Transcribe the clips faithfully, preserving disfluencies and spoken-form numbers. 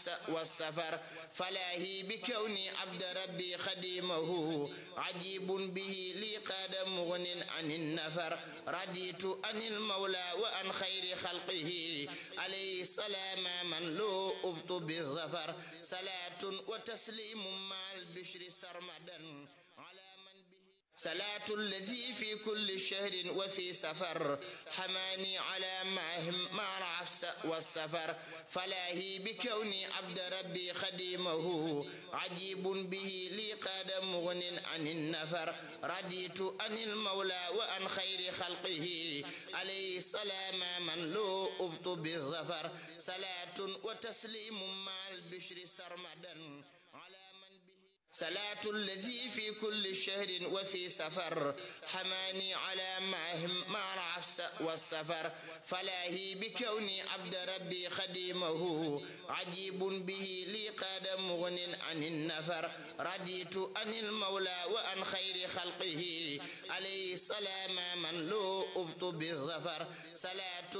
والسفر فلاهي بكوني عبد ربي خديمه عجيب به لي قاد مغن عن النفر رضيت عن المولى وعن خير خلقه عليه السلام من لو أبط بالظفر صلاة وتسليم مع البشر سرمدا على من به صلاة الذي في كل شهر وفي سفر حماني على معهم مع العفس والسفر فلاهي بكوني عبد ربي خديمه عجيب به لي قاد مغن عن النفر رضيت عن المولى وعن خير خلقه عليه السلام من لو أبط بالظفر صلاة وتسليم مع البشر سرمدا على من به صلاة الذي في كل شهر وفي سفر حماني على معهم مع العفس والسفر فلاهي بكوني عبد ربي خديمه عجيب به لي قاد مغن عن النفر رضيت عن المولى وعن خير خلقه عليه السلام من لو أبط بالظفر صلاة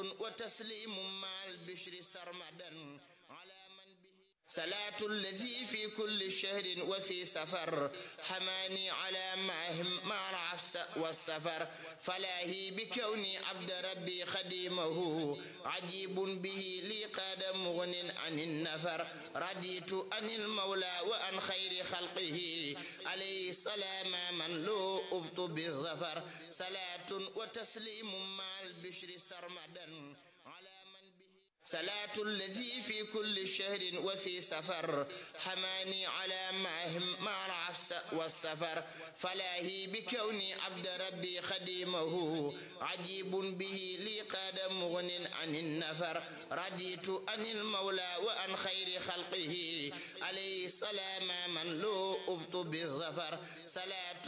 وتسليم مع البشر سرمدا على من به صلاة الذي في كل شهر وفي سفر حماني على معهم مع العفس والسفر فلاهي بكوني عبد ربي خديمه عجيب به لي قاد مغن عن النفر رضيت عن المولى وعن خير خلقه عليه السلام من لو أبط بالظفر صلاة وتسليم مع البشر سرمدا على من به صلاة الذي في كل شهر وفي سفر حماني على معهم مع العفس والسفر فلاهي بكوني عبد ربي خديمه عجيب به لي قاد مغن عن النفر رضيت عن المولى وعن خير خلقه عليه السلام من لو أبط بالظفر صلاة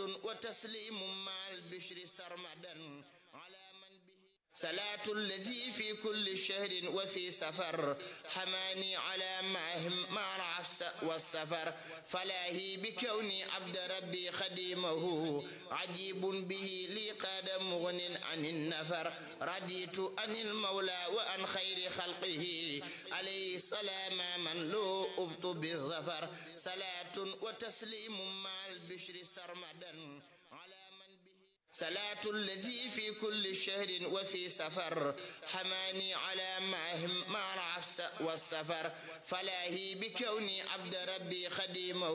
وتسليم مع البشر سرمدا على من به صلاة الذي في كل شهر وفي سفر حماني على معهم مع العفس والسفر فلاهي بكوني عبد ربي خديمه عجيب به لي قاد مغن عن النفر رضيت عن المولى وعن خير خلقه عليه السلام من لو أبط بالظفر صلاة وتسليم مع البشر سرمدا على من به صلاة الذي في كل شهر وفي سفر حماني على معهم مع العفس والسفر فلاهي بكوني عبد ربي خديمه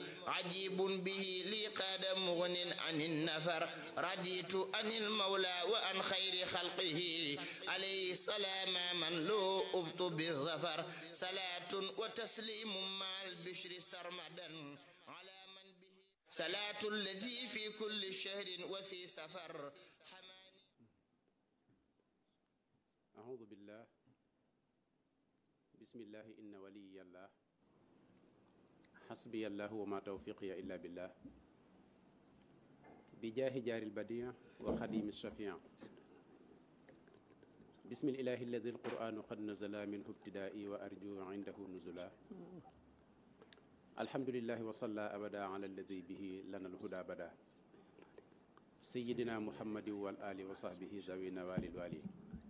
عجيب به لي قاد مغن عن النفر رضيت عن المولى وعن خير خلقه عليه السلام من لو أبط بالظفر صلاة وتسليم مع البشر سرمدا على من به صلاة الذي في كل شهر وفي سفر حماني. أعوذ بالله بسم الله إن ولي الله حسبي الله وما توفيقي إلا بالله بجاه جار البديع وخديم الشفيع بسم الإله الذي القرآن قد نزل منه ابتدائي وأرجو عنده نزلا الحمد لله وصلى أبدا على الذي به لنا الهدى بدا سيدنا محمد والآل وصحبه ذوي النوال الوالي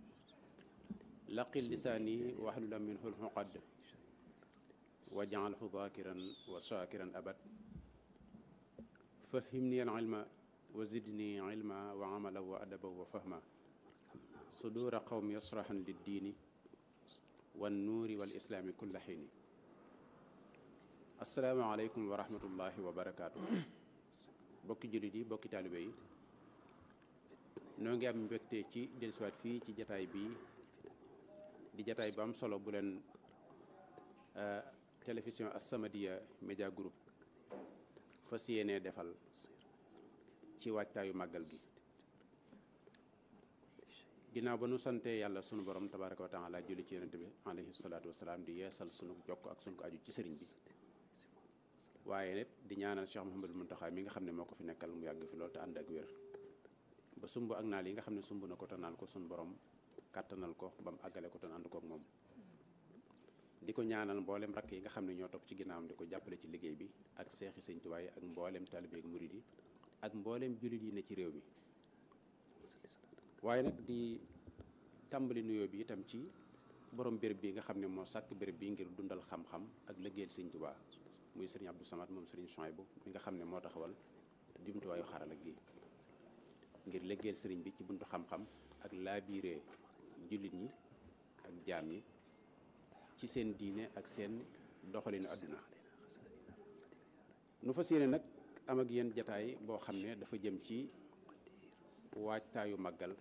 لقل لساني واحلل منه العقد واجعله ذاكرا وشاكرا أبد فهمني العلم وزدني علما وعملا وأدبا وفهما صدور قوم يصرحا للدين والنور والإسلام كل حين asalaamaaleykum wa rahmatullahi wa barakaatu bokki jullit yi bokki taalibe yi noo ngi am mbégte ci dellusiwaat fii ci jataay bii di jataay bu am solo bu leen télévision As-Samadiyya Média Group fas yéenee defal ci waajtaayu màggal gi ginnaaw ba nu sante yàlla sunu borom tabaaraka wa taala julli ci yonent bi alayhi salaatu wasalaam di yeesal sunu jokk ak sunu ko aju ci sëriñ bi waaye nit di ñaanal Cheikh Mouhamadul Mountakha mi nga xam ne moo ko fi nekkal mu yàgg fi loolu te ànd ak wér ba sumb ak naal yi nga xam ne sumb na ko te naan ko suñu borom kàttanal ko ba mu àggale ko te ànd ko ak moom di ko ñaanal mboolem rakk yi nga xam ne ñoo topp ci ginnaawam di ko jàppale ci liggéey bi ak seexi sëñ Tuubaa yi ak mboolem taalibe ak murid yi ak mboolem jullit yi ne ci réew mi waaye nag di tàmbali nuyoo bi itam ci borom béréb bi nga xam ne moo sàkk béréb bi ngir dundal xam-xam ak liggéeyal sëriñ Tuubaa muy sëriñ Abdou Samad moom sëriñ Chouaïbou mi nga xam ne moo taxawal jumtuwaayu xarala gi ngir liggéeyal sëriñ bi ci buntu xam-xam ak laabiire jullit ñi ak jaam ñi ci seen diine ak seen doxalinu àdduna nu fas yéene nag am ak yéen jataay boo xam ne dafa jëm ci waajtaayu màggal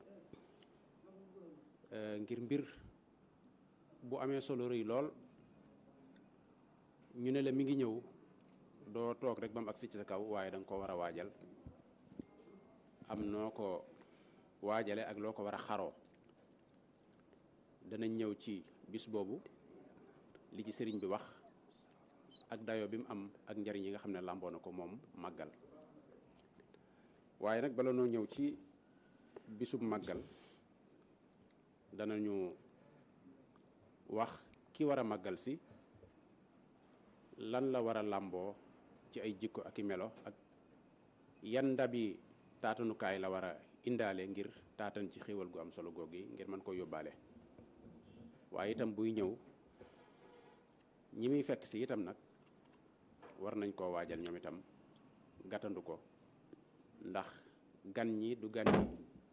ngir mbir bu amee solo rëy lool ñu ne la mi ngi ñëw doo toog rek ba mu agsi ci sa kaw waaye da nga ko war a waajal am noo ko waajale ak loo ko war a xaroo danañ ñëw ci bis boobu li ci sëriñ bi wax ak dayo bi mu am ak njariñ yi nga xam ne làmboo na ko moom màggal waaye nag bala noo ñëw ci bisub màggal danañu wax ki war a màggal si lan la war a làmboo ci ay jikko ak i melo ak yan ndabi taatanukaay la war a indaale ngir taatan ci xéewal gu am solo googu yi ngir mën ko yóbbaale waaye itam buy ñëw ñi muy fekk si itam nag war nañ koo waajal ñoom itam gàttandu ko ndax gan ñi du gan yi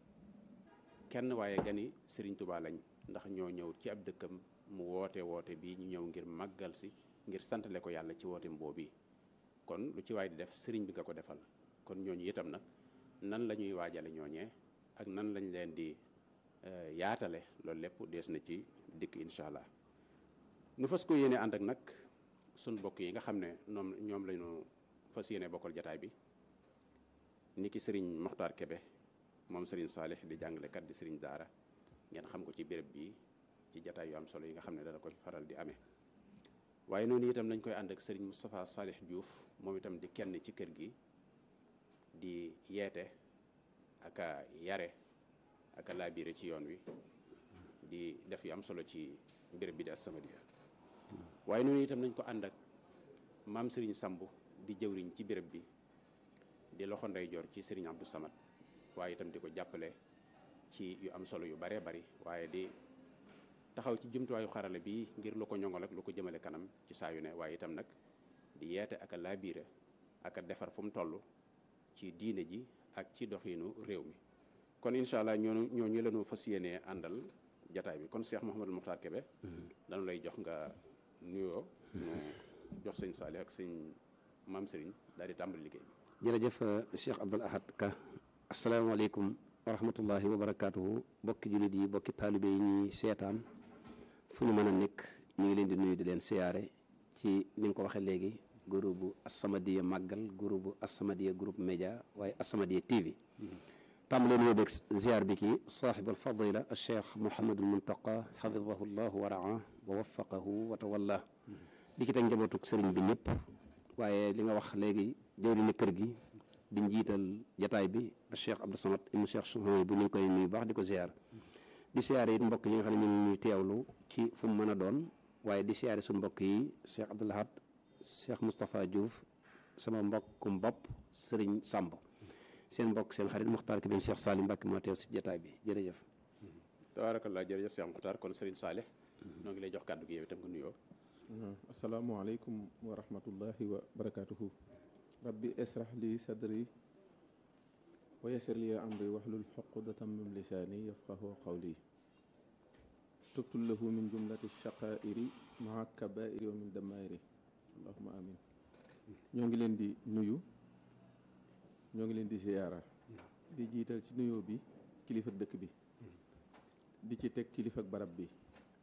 kenn waaye gani Sëriñ Tuubaa lañ ndax ñoo ñëw ci ab dëkkam mu woote woote bii ñu ñëw ngir màggal si ngir santale ko yàlla ci woote mboobi kon lu ci waay di def sëriñ bi nga ko defal kon ñooñu itam nag nan la ñuy waajale ñooñee ak nan lañ leen di yaatale loolu lépp dees na ci dikk incha allah nu fas ko yéene ànd ak nag sun bokk yi nga xam ne ñoom ñoom lañu fas yéene bokkal jataay bi ni ki sëriñ Mokhtar Kebe moom sëriñ Saalix di jàngalekat di sëriñ daara ngeen xam ko ci béréb bi ci jataay yu am solo yi nga xam ne dana ko faral di amee waaye noonu itam nañ koy ànd ak sëriñ Moustapha Saalix Diouf moom itam di kenn ci kër gi di yeete ak a yare ak a laabiire ci yoon wi di def yu am solo ci béréb bi di As-Samadiyya waaye noonu itam nañ ko ànd ak maam sëriñ Samb di jëwriñ ci béréb bi di loxo ndeyjoor ci sëriñ Abdou Samad waaye itam di ko jàppale ci yu am solo yu baree bari waaye di taxaw ci jumtuwaayu xarala bi ngir lu ko ñoŋal ak lu ko jëmale kanam ci saa yu ne waaye itam nag di yeete ak a laabiire ak a defar fu mu toll ci diine ji ak ci doxiinu réew mi kon incha allah ñooñu ñooñu la ñu fas yéenee àndal jataay bi kon Cheikh Mouhamadou Mokhtar Kébé dañu lay jox nga nuyoo ñu jox sëñ Saalih ak sëñ maam Serigne daal di tàmbali liggéey bi. jërëjëf Cheikh Abdoul Ahad Ka asalaamaaleykum wa rahmatullahi wa barakaatuhu bokki jullit yi bokki taalibe yi ñuy seetaan fu ñu mën a nekk ñu ngi leen di nuyu di leen siyaare ci ni nga ko waxee léegi groupe bu As-Samadiyya màggal groupe bu As-Samadiyya groupe média waaye As-Samadiyya T V tàmbalee nuyoo beeg ziar bi kii saaxibul fadila al cheikh Mouhamadul Muntaqa xafidahu llahu wa raa wa waffaqahu wa tawalla di ki teg njabootuk sëriñ bi ñëpp waaye li nga wax léegi jëwriñu kër gi di njiital jataay bi cheikh Abdou Samad ibnu cheikh Souhaïbou bu ñu ngi koy nuyu baax di ko ziar di siyaare it mbokk yi nga xam ne ñu ngi ñuy teewlu ci fu mu mën a doon waaye di siyaare suñu mbokk yi cheikh Abdoul Ahad cheikh Moustapha Diouf sama mbokkum bopp sëriñ Samb seen mbokk seen xarit Mokhtar Kébé Cheikh Salim Mbacke moo teew si jataay bi jërëjëf. tabaarakallah jërëjëf Cheikh Mokhtar kon sëriñ Saalih noo ngi lay jox kàddu gi yow itam nga nuyoo. asalaamaaleykum wa rahmatullahi wa barakaatuhu. rabbi israh li sadri wa yassir li amri wahlul uqdatan min lisaani yafqahu qawli tubtu lahu min jumlati shaqaa'iri maa kabaa'iri wa min damaa'iri allahumma amin. ñoo ngi leen di nuyu ñoo ngi leen di ziyaara di jiital ci nuyoo bi kilifa dëkk bi di ci teg kilifa barab bi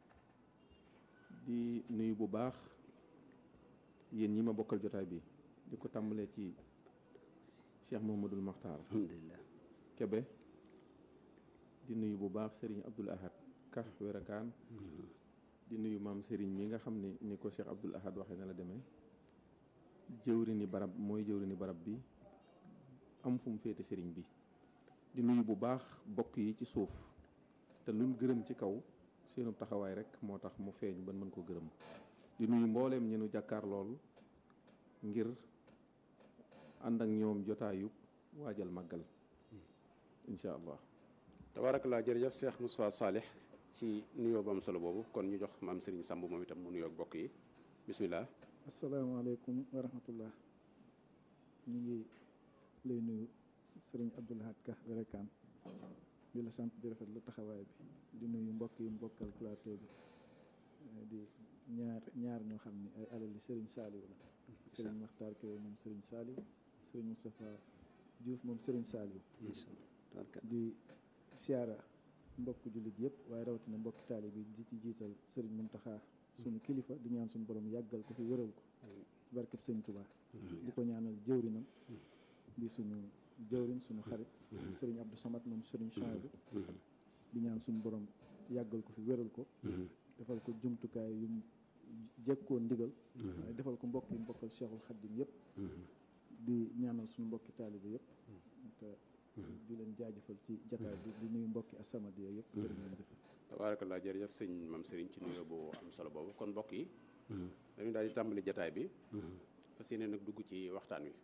di nuyu bu baax yéen ñi ma bokkal jotaay bi di ko tàmbalee ci Cheikh Mouhamadoul Makhtar alhamdulilah Kébé di nuyu bu baax Serigne Abdoul Ahad Ka werakaan di nuyu maam Serigne mi nga xam ne ni ko Cheikh Abdoul Ahad waxee na la demee jëwrini barab mooy jëwrini barab bi am fu mu féete Serigne bi di nuyu bu baax bokk yi ci suuf te luñ gërëm ci kaw seenu taxawaay rek moo tax mu feeñ ban mën ko gërëm di nuyu mbooleem ñenu jàkkaar lool ngir ànd ak ñoom jotaayu waajal màggal incha allah. tabarakallah jërëjëf Cheikh Moustapha Saalih ci nuyoo bu am solo boobu kon ñu jox maam Serigne Samb moom itam mu nuyoo ak bokk yi bismillah. asalaamaaleykum wa rahmatullah ñu ngi lay nuyu Serigne Abdoul Ahad Ka Wérékane di la sant di rafet lu taxawaay bi di nuyu mbokk yi mbokkal plateau bi di ñaar ñaar ñoo xam ni ay alali Serigne Saliou la Serigne Makhtar Kébé moom Serigne Saliou Serigne Moustapha Diouf moom Serigne Saliou di siyaara mbokk jullit yëpp waaye rawatina mbokki taali bi di ci jiital Serigne Mountakha sunu kilifa di ñaan suñu borom yàggal ko fi wéral ko ci barkeb Sëñ Tuubaa di ko ñaanal jëwrinam di suñu jëwrin suñu xarit Serigne Abdou Samad moom Serigne Chouaïbou di ñaan suñu borom yàggal ko fi wéral ko defal ko jumtukaay yu jekkoo ndigal waaye defal ko mbokk yi mbokkal Cheikhul Khadim yëpp di ñaanal suñu mbokki taalibe yëpp te di leen jaajëfal ci jataay bi di nuyu mbokki As-Samadiyya yëpp jërë ngeen jëf tabaarakallaa jërëjëf sëñ Mame Serigne ci nuyoo bu am solo boobu kon mbokk yi dañu daal di tàmbali jataay bi fas yéene nag dugg ci waxtaan wi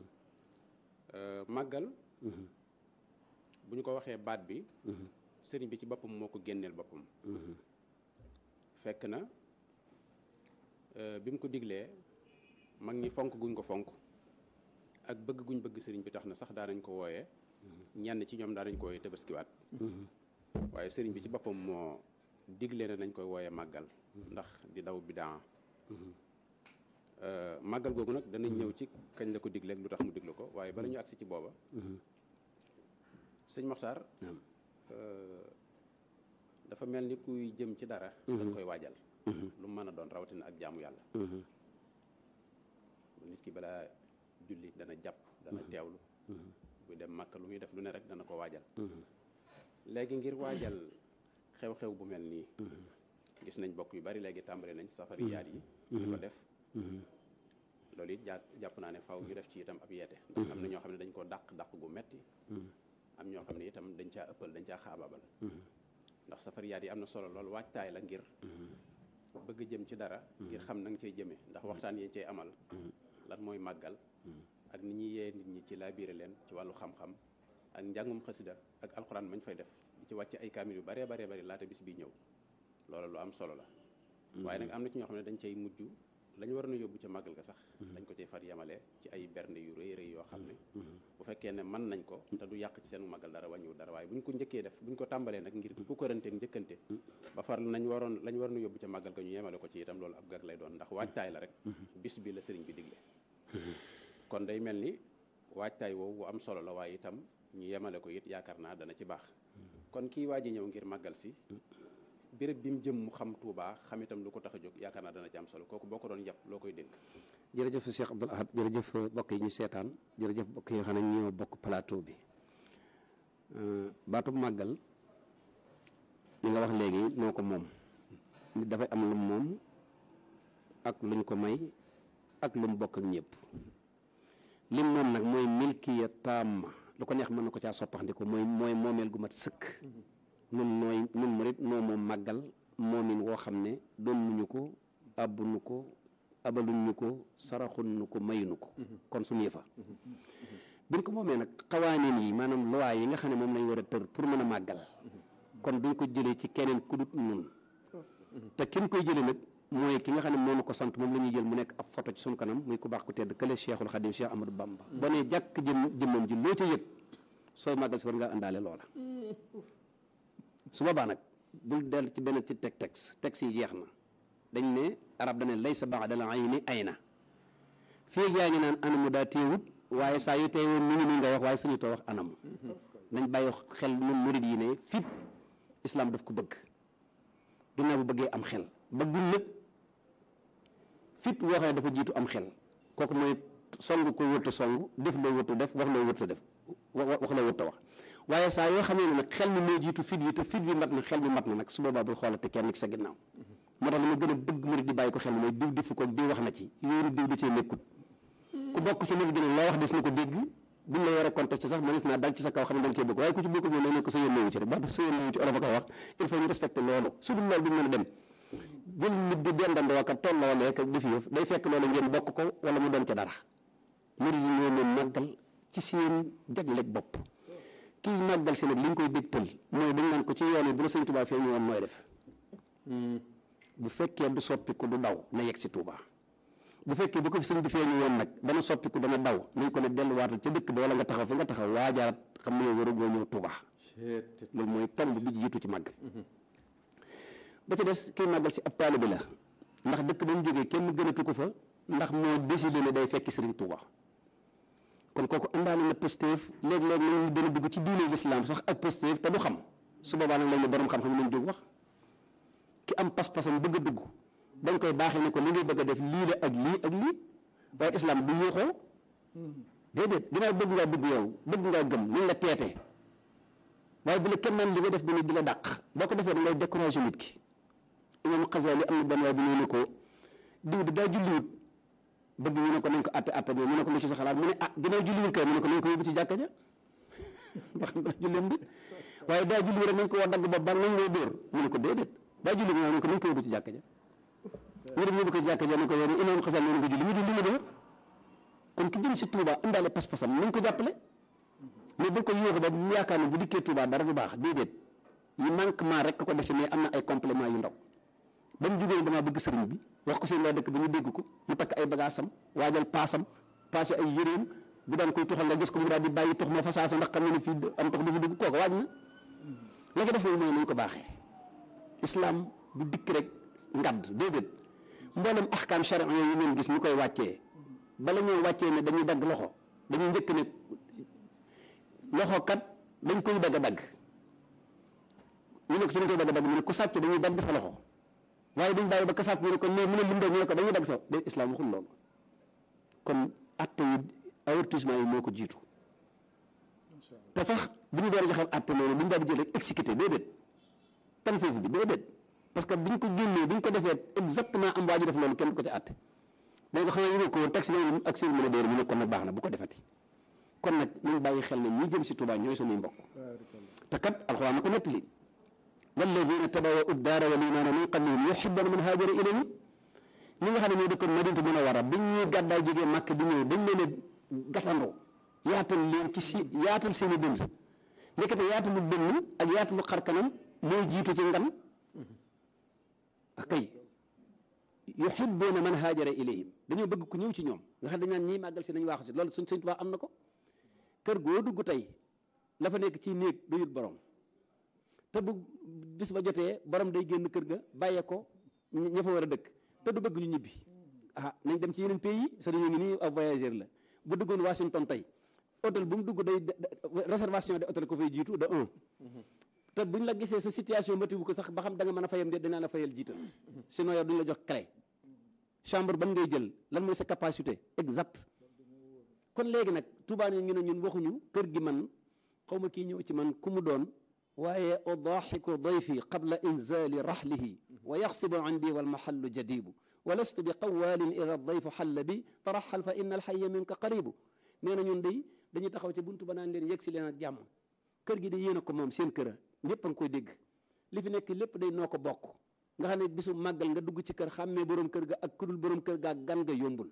màggal bu ñu ko waxee baat bi sëriñ bi ci boppam moo ko génneel boppam fekk na bi mu ko diglee mag ñi fonk guñ ko fonk ak bëgg guñ bëgg sëriñ bi tax na sax daanañ ko wooyee ñenn ci ñoom daanañ ko wooyee tabaskiwaat waaye sëriñ bi ci boppam moo diglee na nañ koy wooyee màggal ndax di daw bidaa màggal googu nag danañ ñëw ci kañ la ko digleeg lu tax mu digle ko waaye bala ñu agsi ci booba sëñ Maxtaar dafa mel ni kuy jëm ci dara dañ koy waajal lu mu mën a doon rawatina ak jaamu yàlla nit ki balaa julli dana jàpp dana teewlu buy dem màkk lu muy def lu ne rek dana ko waajal léegi ngir waajal xew-xew bu mel nii gis nañ bokk yu bari léegi tàmbali nañ safariyaat yi di ko def loolu it jàpp naa ne faw ñu def ci itam ab yeete ndax am na ñoo xam ne dañ ko dàq dàq gu metti am ñoo xam ne itam dañ caa ëppal dañ caa xaabaabal ndax safariyaat yi am na solo loolu waajtaay la ngir bëgg jëm ci dara ngir xam na nga cay jëme ndax waxtaan yi cay amal lan mooy màggal ak ni ñuy yee nit ñi ci laabiire leen ci wàllu xam-xam ak njàngum xasida ak alxuraan mañ fay def di ci wàcc ay kaamil yu baree baree bari laata bis bi ñëw loolu lu am solo la waaye nag am na ci ñoo xam ne dañ cay mujj la ñu war na yóbbu ca màggal ga sax dañ ko cay far yemale ci ay bernde yu rëy rëy yoo xam ne bu fekkee ne mën nañ ko te du yàq ci seen màggal dara wàññiwul dara waaye bu ñu ko njëkkee def bu ñu ko tàmbalee nag ngir bu ko rënteeg njëkkante ba far nañ waroon lañ war na yóbbu ca màggal ga ñu yemale ko ci itam loolu ab gag lay doon ndax waajtaay la rek bis bi la sëriñ bi digle kon day mel ni waajtaay woowu bu am solo la waaye itam ñu yemale ko it yaakaar naa dana ci baax kon kii waaji ñëw ngir màggal si béréb bi mu jëm mu xam Touba xam itam lu ko tax a jóg yaakaar naa dana ci am solo kooku boo ko doon jàpp loo koy dénk. jërëjf Cheikh Abdoul Ahad jërëjëf mbokk yi ñu seetaan jërëjëf mbokk yi nga xam ne ñoo bokk plateau bi baatu màggal li nga wax léegi noo ko moom nit dafay am lu moom ak luñ ko may ak lu mu bokk ak ñëpp lim moom nag mooy milkiya taama lu ko neex mën na ko caa soppaxndiko mooy mooy moomeel gu mat sëkk nun nooy nun murit noo moom màggal moomin woo xam ne donnuñu ko abbuñu ko abaluñu ko saraxuñu ko mayuñu ko kon suñu yëfa biñ ko moomee nag xawaanin yi maanaam loi yi nga xam ne moom lañ war a tër pour mën a màggal kon duñ ko jëlee ci keneen ku dut nun te kin koy jëlee nag mooy ki nga xam ne moo nu ko sant moom la ñuy jël mu nekk ab photo ci suñu kanam muy ku baax ku tedd kële Cheikhul Khadim Cheikh Amadou Bamba ba ne jàkk jëm jëmmam ji loo ca yëg soo màggal si war ngaa àndaale loola su boobaa nag bul dellu ci benn ci teg texte texte yi jeex na dañ ne arab dane laysa ba'da al-ayni ayna fii yaa ngi naan anamu daa téewut waaye saa yu teewoon mi ngi nii ngay wax waaye suñu too wax anamu nañ bàyyi xel ñun murid yi ne fit islam daf ko bëgg ginnaaw bu bëggee am xel bëggul nag fit woo xam ne dafa jiitu am xel kooku mooy song ko wërta song def loo wërta def wax loo wërta def wax loo wërta wax waaye saa yoo xamee ne nag xel mi moo jiitu fit yi te fit bi mat na xel mi mat na nag su boobaa bul xoolate kenn ci sa ginnaaw moo tax li ma gën a bëgg murid di bàyyi ko xel mooy diw defu ko diw wax na ci yoonu diw da cee nekkut ku bokk ci murid gi nag loo wax des na ko dégg buñ lay war a contesté sax mënees naa dal ci sa kaw xam ne dañ koy bëgg waaye ku ci bokk ñoom nañ ne ko sa yoon newu ci rek ba sa yoon newu ci olof a koy wax il faut ñu respecté loolu su dul loolu duñ mën a dem jël nit di dendandoo ka tolloo wala ak defi yëf day fekk loolu ngeen bokk ko wala mu doon ca dara murid yi ñoo leen màggal ci seen jagleeg bopp kii màggal si nag li ñu koy dégtal mooy dañ naan ko ci yoon yi bu la sëñ Touba feeñu woon nooy def bu fekkee du soppiku du daw na yegg si Touba bu fekkee bu ko fi sëñ bi feeñu woon nag dana soppiku dana daw nañ ko ne delluwaatal ca dëkk ba wala nga taxaw fi nga taxaw waajaat xam ne yow warugoo ñëw Touba loolu mooy tomb bi jiitu ci màgg ba ci des kii màggal si ab taalibe la ndax dëkk ba mu jógee kenn gënatu ko fa ndax moo décidé ne day fekki Sëriñ Touba kon kooku àndaale na Pastef léeg-léeg nañu dana dugg ci diine lislaam sax ak Pastef te du xam su boobaa nag lañ ne borom xam-xam nañ jóg wax ki am pas-pasam bëgg a dugg dañ koy baaxee ne ko li ngay bëgg a def lii la ak lii ak lii waaye islam du yuuxoo déedéet ginnaaw bëgg ngaa dugg yow bëgg ngaa gëm liñ la teete waaye bu la kenn naan li nga def bi ne di la dàq boo ko defee da ngay découragé nit ki imam Xasali am na benn waay bi ñëw ne ko diw di daa julliwut bëgg ñu ne ko nañ ko atte atte bi mu ne ko lu ci sa xalaat mu ne ah ginnaaw julliwut kay mu ne ko nañ ko yóbbu ci jàkka ja ba xam daa julleem bi waaye daa julli rek nañ ko war dagg bopp ba nañ lay dóor mu ne ko déedéet daa julli mu ne ko nañ ko yóbbu ci jàkka ja ñu dem yóbbu ko jàkka ja ne ko yow imam Xasali ne ko julli mu julli ma dóor kon ki jëm si Touba indaale pas-pasam nañ ko jàppale mais bu ko yóoxu ba mu yaakaar ne bu dikkee Touba dara du baax déedéet yi manquement rek ko dese mais am na ay complément yu ndaw ba mu jógee damaa bëgg sëriñ bi wax ko seen waa dëkk ba ñu dégg ko mu takk ay bagaasam waajal paasam passé ay yëreem bu daan koy tuxal nga gis ko mu daal di bàyyi tux ma fa saasa ndax xam ne ne fii am tux du fa dugg kooku waaj na la nga des nag mooy nañ ko baaxee islam du dikk rek ngadd déedéet mboolem ahkaam charia yooyu ngeen gis ñu koy wàccee bala ñoo wàccee ne dañuy dagg loxo dañuy njëkk ne loxo kat dañ koy dagg a dagg ñu ne ko ci dañ koy dagg a dagg mu ne ku sàcc dañuy dagg sa loxo waaye duñ bàyyi ba ka sàcc ñu ne ko mais mu ne lim ñu ne ko dañuy dagg sa de islam waxul loolu kon atte yi avertissement yi moo ko jiitu te sax bu ñu door a joxe atte loolu duñ daal di jël rek exécuté déedéet tan foofu bi déedéet parce que biñ ko génnee biñ ko defee exactement am waa ji def loolu kenn du ko ci atte dañ ko xam ne ñu ko woon taxi bi ak seen mën a déer mu ne kon nag baax na bu ko defati kon nag nañ bàyyi xel ne ñi jëm si Touba ñooy suñuy mbokk te kat alxuraan na ko nettali walladina tabawwa'u daara wal imaana min qablihim yuhibbuuna man haajara ilayhim ñi nga xam ne ñoo dëkkoon Madinatu Munawwara biñ ñuy gàddaay jógee Màkk di ñëw dañ leen a gàttandoo yaatal leen ci si yaatal seen i dënd ndekete yaatalu dënn ak yaatalu xarkanam mooy jiitu ci ngan ak kay yuhibbuuna man haajara ilayhim dañoo bëgg ku ñëw ci ñoom nga xam dañ naan ñii màggal si nañ waaxu si loolu suñ Sëñ Tuubaa am na ko kër goo dugg tey la fa nekk ci néeg doyut borom te bu bis ba jotee borom day génn kër ga bàyyee ko ña fa war a dëkk te du bëgg ñu ñibbi ah nañ dem ci yeneen pays yi sëriñ ngi nii ab voyageur la bu duggoon Washington tey hôtel bu mu dugg day réservation de hôtel ko fay jiitu de un te buñ la gisee sa situation matiwu ko sax ba xam da nga mën a fayam de dinaa la fayal jiital sinon yow duñ la jox clé chambre ban ngay jël lan mooy sa capacité exact kon léegi nag Touba ne ñu ne ñun waxuñu kër gi man xaw ma kii ñëw ci man ku mu doon waaye udaaxiku dayfi qabla inzali rahlihi wa yaxsibu indi walmahallu jadibu wa lastu bi qawaalin ida dayfu xalla bi taraxal fa inna alxaya minka qaribu nee na ñun day dañuy taxaw ci buntu ba naan leen yegg si leen ak jàmm kër gi de yéen a ko moom seen kër a ñëpp a ngi koy dégg li fi nekk lépp day noo ko bokk nga xam ne bisu màggal nga dugg ci kër xàmmee borom kër ga ak kudul borom kër ga ak gan nga yombul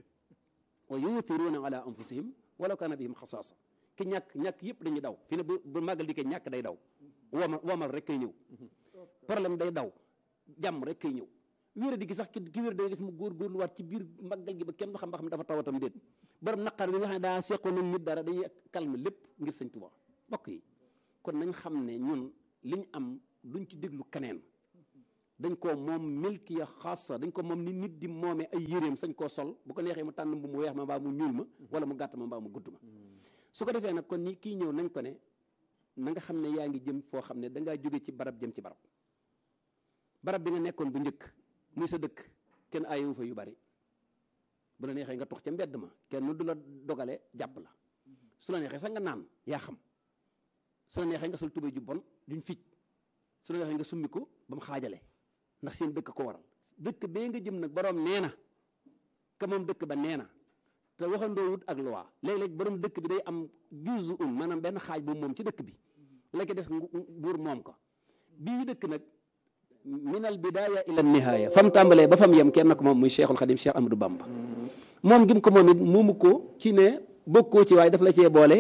wa yuuthiruuna ala anfusihim walaw kaana bihim xasaasa ki ñàkk ñàkk yëpp dañuy daw fi ne bu bu màggal di ke ñàkk day daw womal womal rek kay ñëw problème day daw jàmm rek kay ñëw wéer di gi sax ki ki wéer da gis mu góorgóorlu waat ci biir màggal gi ba kenn du xam ba xam dafa tawatam déet borom naqar bi nga xam ne daa seqoon nañ nit dara dañuy calme lépp ngir Sëñ Tuubaa bokk yi kon nañ xam ne ñun liñ am duñ ci déglu keneen dañ koo moom milkiya xaasa dañ ko moom ni nit di moomee ay yéreem sañ koo sol bu ko neexee mu tànn bu mu weex ma mbaa mu ñuul ma wala mu gàtt ma mbaa mu gudd ma su ko defee nag kon ni kii ñëw nañ ko ne na nga xam ne yaa ngi jëm foo xam ne dangaa jóge ci barab jëm ci barab barab bi nga nekkoon bu njëkk muy sa dëkk kenn aayewu fa yu bari bu la neexee nga tox ca mbedd ma kenn du la dogale jàpp la su la neexee sax nga naan yaa xam su la neexee nga sol tubéy ju bon duñ ficc su la neexee nga summi ko ba mu xaajale ndax seen dëkk ko waral dëkk bee nga jëm nag borom nee na ka moom dëkk ba nee na te waxandoo wut ak loi léeg-léeg borom dëkk bi day am juzu un maanaam benn xaaj bu moom ci dëkk bi la ko des buur moom ko bii dëkk nag minal bidaaya ila nihaaya fam tàmbalee ba fam yem kenn ko moom muy Cheikhul Khadim Cheikh Amadou Bamba moom gim ko moom it moomu ko ci ne bokkoo ci waaye daf la cee boole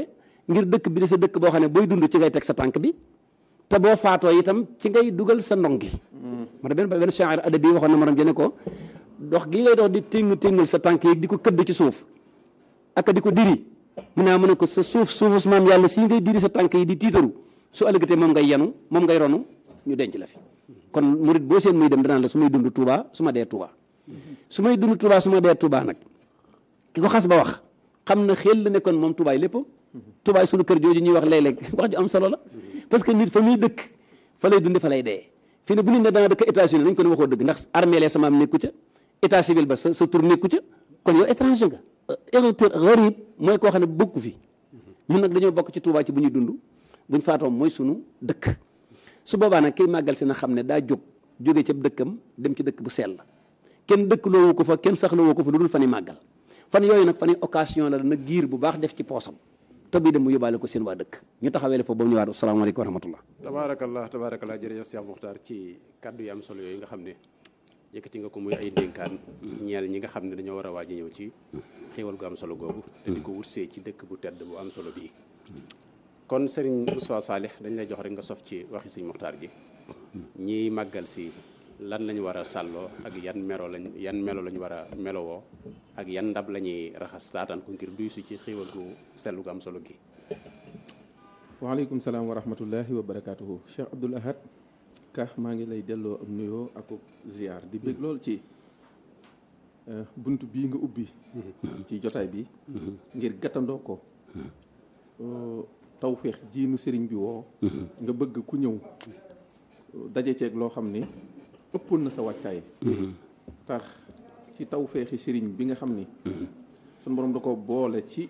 ngir dëkk bi di sa dëkk boo xam ne booy dund ci ngay teg sa tànk bi te boo faatoo itam ci ngay dugal sa ndong gi moo tax benn benn shaa'ir adabi waxoon na maram jëne ko dox gi ngay dox di téng téngal sa tànk yi di ko këdd ci suuf ak di ko diri mu ne mu ne ko sa suuf suufus maam yàlla si ngay diri sa tànk yi di tiitaru su ëllëgatee moom ngay yenu moom ngay ronu ñu denc la fi kon murit boo seen muy dem danaan la su may dund Touba su ma dee Touba su may dund Touba su ma dee Touba nag ki ko xas ba wax xam na xel la nekkoon moom Touba yi lépp Touba yi sunu kër jooju ñuy wax léeg-léeg wax ju am solo la parce que nit fa muy dëkk fa lay dund fa lay dee fii ne bu nit ne da nga dëkk États-Unis nañ ko ne waxoo dëgg ndax armée lee sama am nekku ca état civil ba sa sa tur nekku ca kon yow étranger nga électeur gharib mooy koo xam ne bokku fi ñun nag dañoo bokk ci Touba ci bu ñuy dund buñ faatoo mooy sunu dëkk su boobaa nag kiy màggal si na xam ne daa jóg jóge ca dëkkam dem ci dëkk bu sell kenn dëkk loowu ko fa kenn saxloowu ko fa lu dul fan yi màggal fan yooyu nag fan yi occasion la nag giir bu baax def ci poosam te bii dem mu yóbbaale ko seen waa dëkk ñu taxawee foofu ba mu ñëwaat asalaamaaleykum wa rahmatullah tabaarakallah tabaarakallah jërëjëf Cheikh Mokhtar ci kaddu yi am solo yooyu nga xam ne yëkkati nga ko muy ay dénkaan ñeel ñi nga xam ne dañoo war a waaj a ñëw ci xéewal gu am solo googu te di ko wutsee ci dëkk bu tedd bu am solo bii kon Serigne Moustapha Salih dañ lay jox rek nga sof ci waxi Serigne Mokhtar ji ñiy màggal si lan lañu war a sàlloo ak yan melo lañ yan melo lañu war a melowoo ak yan ndab la ñuy raxas taataan ko ngir duy si ci xéewal gu sellu gu am solo gi. waaleykum salaam wa rahmatullahi wa barakaatuhu. Cheikh Abdoul Ahad Ka maa ngi lay delloo am nuyoo ak ziar di bég lool ci bunt bii nga ubbi ci jotaay bi ngir gàttandoo ko tawféex jiinu sëriñ bi woo nga bëgg ku ñëw daje ceeg loo xam ni ëppoon na sa wàccaay tax ci tawféexi sëriñ bi nga xam ni suñu borom da ko boole ci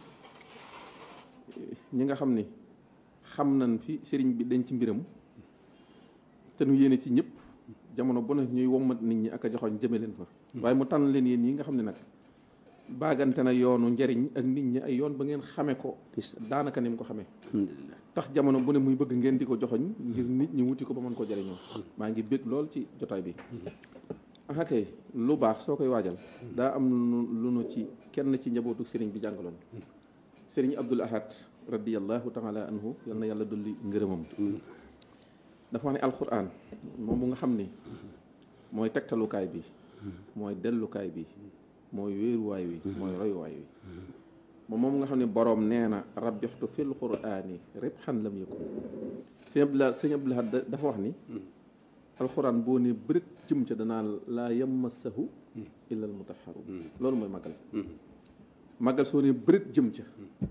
ñi nga xam ni xam nañ fi sëriñ bi dañ ci mbiram te nu yéene ci ñëpp jamono bu ne ñuy wommat nit ñi ak a joxoñ jëme leen fa waaye mu tànn leen yéen yi nga xam ne nag baagante na yoonu njariñ ak nit ñi ay yoon ba ngeen xame ko daanaka ni mu ko xamee tax jamono bu ne muy bëgg ngeen di ko joxoñ ngir nit ñi wuti ko ba mën ko jariñoo maa ngi bég lool ci jotaay bi ah kay lu baax soo koy waajal daa am lu nu ci kenn ci njabootu sëriñ bi jàngaloon sëriñ Abdoul Ahad radiyallahu taala anhu yal na yàlla dolli ngërëmam dafa wax ne alquran moom bu nga xam ni mooy tegtalukaay bi mooy dellukaay bi mooy wéeruwaay wi mooy royuwaay wi moom moom nga xam ne boroom nee na rabbixtu fil qurani ribhan lam yakun sëñ Abdoulaye sëñ Abdoulaye dafa wax ni alxuraan boo ne bërët jëm ca danaa laa yamassahu illa al mutahharun loolu mooy màggal màggal soo ne bërët jëm ca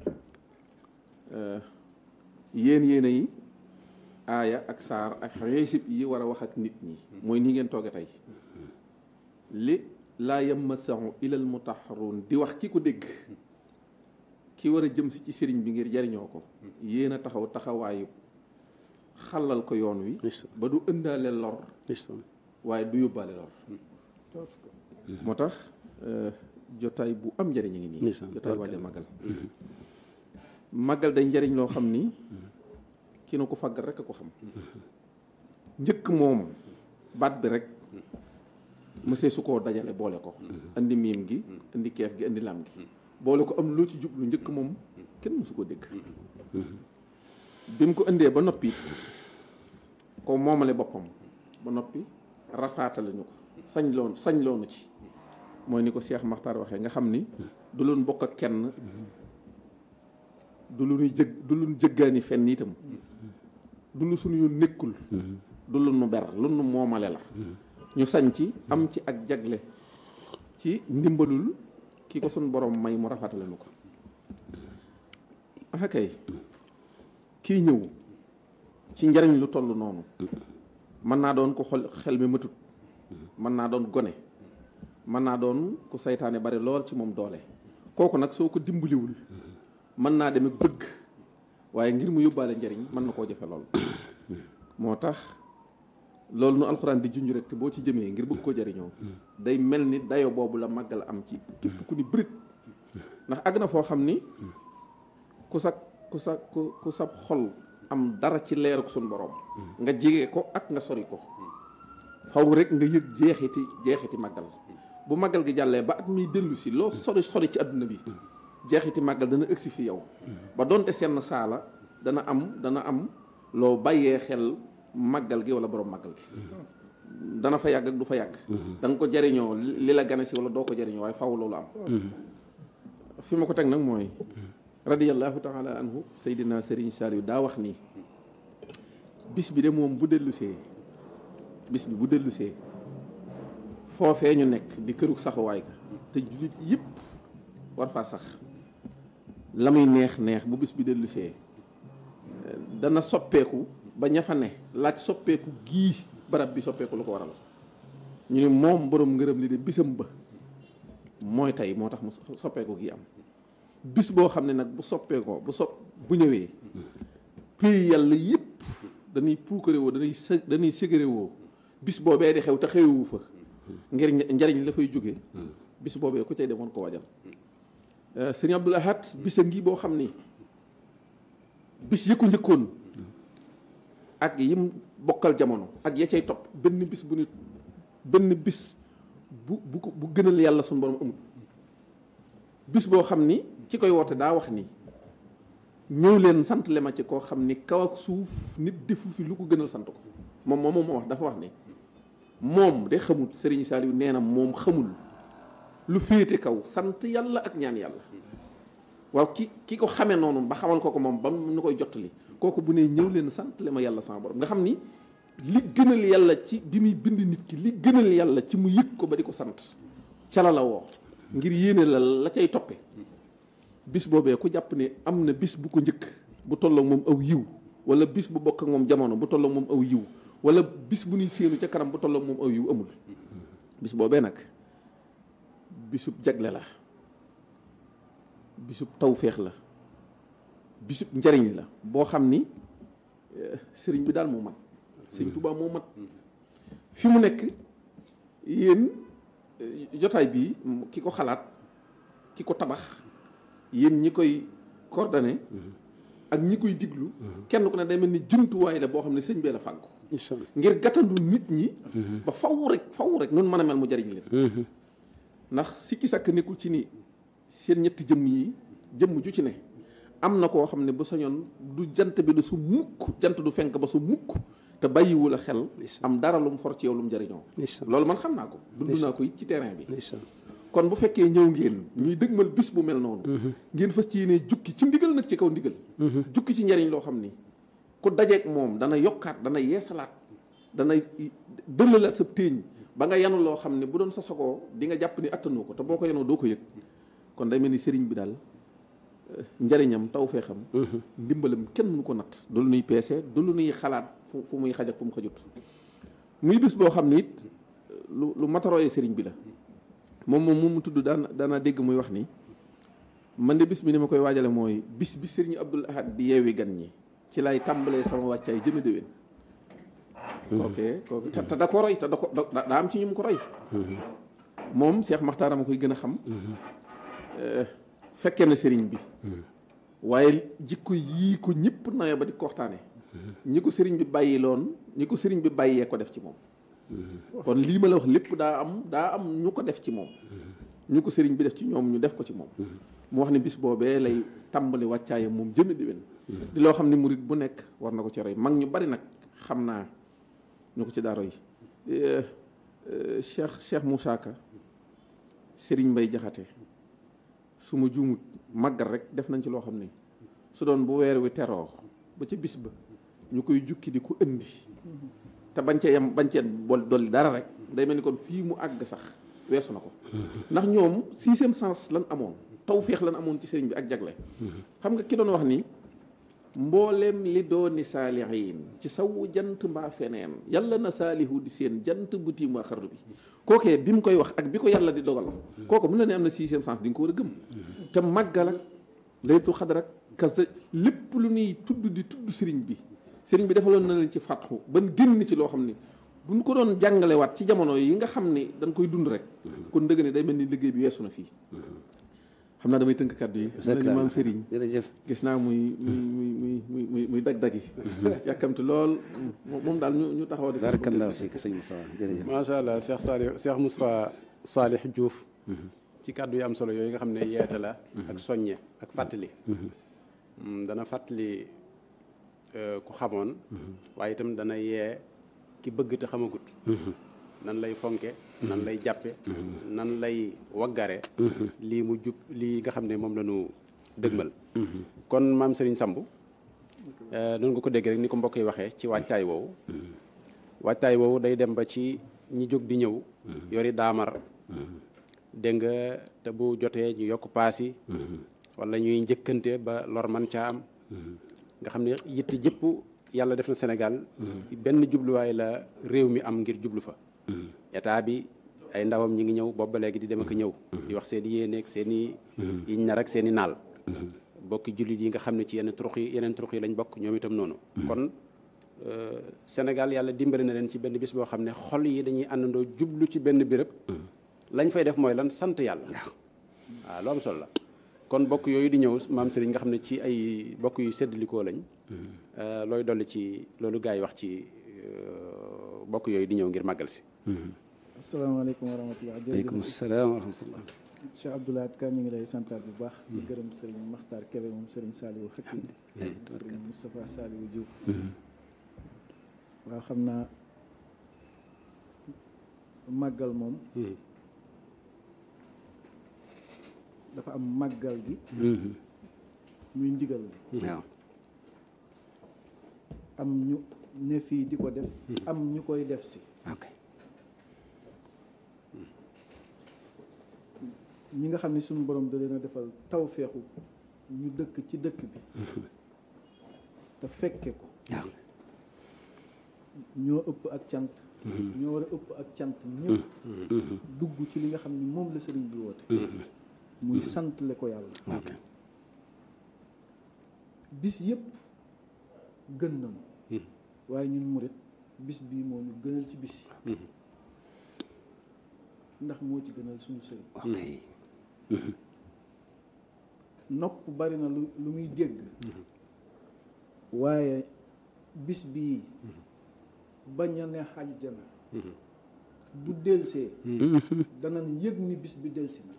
yéen yéen yi aaya ak saar ak récip yi war a wax ak nit ñi mooy ni ngeen tooge tey li laa yamassahu illa al mutahharun di wax ki ko dégg ki war a jëm si ci sëriñ bi ngir jariñoo ko yéen a taxaw taxawaayu xalal ko yoon wi ba du ëndaale lor waaye du yóbbaale lor moo tax jotaay bu am njëriñ a ngi nii jotaay waajal màggal màggal day njëriñ loo xam ni ki na ko fàggal rek a ko xam njëkk moom baat bi rek mësee su koo dajale boole ko indi miim gi indi keef gi indi lam gi boole ko am loo ci jublu njëkk moom kenn mësu ko dégg bi mu ko indee ba noppi ko moomale boppam ba noppi rafaatale ñu ko sañ loon sañ loonu ci mooy ni ko Cheikh Makhtar waxee nga xam ni du loon bokk ak kenn du lu ñuy jëg du lu ñu jëggaani fenn itam du lu suñu yoon nekkul du lu nu ber lu nu moomale la ñu sañ ci am ci ak jagle ci ndimbalul ki ko suñ borom may mu rafaatale ñu ko ah kay kii ñëw ci njariñ lu toll noonu mën naa doon ko xol xel mi matut mën naa doon gone mën naa doon ku saytaane bari lool ci moom doole kooku nag soo ko dimbaliwul mën naa dem ak bëgg waaye ngir mu yóbbaale njariñ mën na koo jafe lool moo tax loolu nu alxuraan di junj rek te boo ci jëmee ngir bëgg koo jariñoo day mel ni dayo boobu la màggal am ci képp ku ni bërit ndax àgg na foo xam ni ku sa ku sa ku ku sa xol am dara ci leeruk suñ borom nga jege ko ak nga sori ko faw rek nga yëg jeexiti jeexiti màggal bu màggal gi jàllee ba at miy dellu si loo sori sori ci àdduna bi jeexiti màggal dana ëgsi fi yow ba donte seen saala dana am dana am loo bàyyee xel màggal gi wala borom màggal gi dana fa yàgg ak du fa yàgg da nga ko jariñoo li la gane si wala doo ko jariñoo waaye faw loolu am fi ma ko teg nag mooy radiyallahu taala anhu Seydina Serigne Saliou daa wax nii bis bi de moom bu dellusee bis bi bu dellusee foofee ñu nekk di kërug saxuwaay ka te jullit yëpp war faa sax la muy neex neex bu bis bi dellusee dana soppeeku ba ña fa ne laaj soppeeku gii barab bi soppeeku lu ko waral ñu ne moom borom ngërëm li de bisam ba mooy tey moo tax mu soppeeku gii am bis boo xam ne nag bu soppeekoo bu sopp bu ñëwee pays yàlla yëpp dañuy puukare woo dañuy së dañuy ségare woo bis boobee di xew te xewewu fa ngir njariñ la fay jóge bis boobee ku cay demoon ko wajal sëñ Abdul Ahad bisa ngi boo xam ni bis yëkku njëkkoon ak yim bokkal jamono ak ya cay topp benn bis bu nit benn bis bu bu bu gënal yàlla suñu borom amul bis boo xam ni ci koy woote daa wax ni ñëw leen sant le ma ci koo xam ni kaw ak suuf nit defu fi lu ko gënal sant ko moom moom moo wax dafa wax ni moom de xamul Serigne Saliou nee na moom xamul lu féete kaw sant yàlla ak ñaan yàlla waaw ki ki ko xamee noonu ba xamal ko ko moom ba mu nu koy jottali kooku bu ne ñëw leen sant le ma yàlla sama borom nga xam ni li gënal yàlla ci bi muy bind nit ki li gënal yàlla ci mu yëg ko ba di ko sant ca la la woo ngir yéene la la cay toppe bis boobee ku jàpp ne am na bis bu ko njëkk bu tolloog moom aw yiw wala bis bu bokk ak moom jamono bu tolloog moom aw yiw wala bis bu ñuy séenu ca kanam bu tolloog moom aw yiw amul bis boobee nag bisub jagle la bisub tawféex la bisub njariñ la boo xam ni sëriñ bi daal moo mat sëriñ Tuubaa moo mat fi mu nekk yéen jotaay bii ki ko xalaat ki ko tabax yéen ñi koy coordonné ak ñi koy diglu kenn ku ne day mel ni jumtuwaay la boo xam ne sëñ bee la fàggu ngir gàttandu nit ñi ba faw rek faw rek noonu mën a mel mu jariñ leen ndax sikki sàkk nekkul ci ni seen ñetti jëmm yi jëmm ju ci ne am na koo xam ne bu sañoon du jant bi da su mukk jant du fenk ba su mukk te bàyyiwul a xel am dara lu mu for ci yow lu mu jariñoo loolu man xam naa ko dund naa ko it ci terrain bi kon bu fekkee ñëw ngeen ñuy dëgmal bis bu mel noonu ngeen fas ci yéene jukki ci ndigal nag ci kaw ndigal jukki ci njariñ loo xam ni ku dajeeg moom dana yokkaat dana yeesalaat dana dëllalaat sa téeñ ba nga yanu loo xam ne bu doon sa sagoo di nga jàpp ni attanoo ko te boo ko yanoo doo ko yëg kon day mel ni sëriñ bi daal njariñam taw fee xam ndimbalam kenn mënu ko natt du lu nuy peese du lu nuy xalaat fu muy xaj ak fu mu xajut muy bis boo xam ne it lu lu mataroyee sëriñ bi la moom moom mu mu tudd daan daanaa dégg muy wax ni man de bis bi ni ma koy waajale mooy bis bi sëriñ Abdul Ahad di yeewi gan ñi ci lay tàmbalee sama wàccaay jëme déwén ok kooku te da ko roy te da ko daa am ci ñu mu ko roy moom Cheikh Makhtar ma koy gën a xam fekkee na sëriñ bi waaye jikko yii ko ñëpp nawee ba di ko waxtaane ñi ko sëriñ bi bàyyi loon ñi ko sëriñ bi bàyyee ko def ci moom kon lii ma la wax lépp daa am daa am ñu ko def ci moom ñu ko sëriñ bi def ci ñoom ñu def ko ci moom mu wax ne bis boobee lay tàmbali wàccaayam moom jëme déwén di loo xam ne murit bu nekk war na ko ci roy mag ñu bari nag xam naa ñu ko ci daa roy Cheikh Cheikh Moussa Ka Sëriñ Mbay Jaxate su ma juumut màggal rek def nañ ci loo xam ne su doon bu weer wi teroo ba ca bis ba ñu koy jukki di ko indi te bañ cee yem bañ cee bool dolli dara rek day mel ni kon fii mu àgg sax weesu na ko ndax ñoom sixième sens lan amoon tawféex lan amoon ci sëriñ bi ak jagle xam nga ki doon wax ni mboolem li dooni saalihiin ci sawu jant mbaa feneen yàlla na saalihu di seen jant buti mbaa xarnu bi kookee bi mu koy wax ak bi ko yàlla di dogal kooku mu la ne am na sixième sens di nga ko war a gëm te màggal ak laylatul xadar ak kas lépp lu ñuy tudd di tudd sëriñ bi sëriñ bi defaloon na leen ci fàtxu ban génn ci loo xam ni buñ ko doon jàngalewaat ci jamono yi nga xam ni dañ koy dund rek kon dëgg ne day mel ni liggéey bi weesu na fii xam naa damay tënk kàddu yi xam naa maam sëriñ jërëjëf gis naa muy muy muy muy muy muy muy dag dag yi yàkkamti lool moom daal ñu ñu taxaw di barakallahu fiik sëñ Moussa jërëjëf macha allah Cheikh Salih Cheikh Moustapha Salih Diouf ci kàddu yu am solo yooyu nga xam ne yeete la ak soññe ak fàttali dana fàttali ku xamoon waaye itam dana yee ki bëgg te xamagut nan lay fonke nan lay jàppe nan lay waggare lii mu jub lii nga xam ne moom la ñu dëgmal kon maam Serigne Samb doon nga ko dégg rek ni ko mbokk yi waxee ci waajtaay woowu waajtaay woowu day dem ba ci ñi jóg di ñëw yori daamar dégg nga te bu jotee ñu yokk paas yi wala ñuy njëkkante ba lor man caa am nga xam ne yitte jëpp yàlla def na Sénégal benn jubluwaay la réew mi am ngir jublu fa état bi ay ndawam ñi ngi ñëw boobu ba léegi di dem ak ñëw di wax seen i yéene ak seen i yiñ nar ak seen i naal bokki jullit yi nga xam ne ci yenn turux yi yeneen turux yi lañ bokk ñoom itam noonu kon Sénégal yàlla dimbali na leen ci benn bis boo xam ne xol yi dañuy àndandoo jublu ci benn béréb lañ fay def mooy lan sant yàlla waaw lu am solo la kon bokk yooyu di ñëw maam Serigne nga xam ne ci ay bokk yu séddalikoo lañ looy dolli ci loolu gars yi wax ci bokk yooyu di ñëw ngir màggal si asalaamaaleykum wa rahmatulah. waaleykum salaam wa rahmatulah. Cheikh Abdou Lahad Ka ñu ngi lay santaat bu baax. di gërëm Serigne Makhtar Kébé moom Serigne Saliou Hakim. Serigne Moustapha Saliou Diouf. waaw xam naa màggal moom. dafa am màggal gi. muy ndigal bi. waaw. am ñu ne fii di ko def. am ñu koy def si. ok. ñi nga xam ne suñu borom da leen a defal tawféexu ñu dëkk ci dëkk bi te fekke ko waaw ñoo ëpp ak cant ñoo war a ëpp ak cant ñëpp dugg ci li nga xam ne moom la sëriñ bi woote muy santle ko yàlla ok. bis yëpp gën nañu waaye ñun murit bis bii moo ñu gënal ci bis yi ndax moo ci gënal suñu sëriñ ok. nopp bari na lu lu muy dégg waaye bis bii bañ a ne àjjana bu delsee danañ yëg ni bis bi delsi na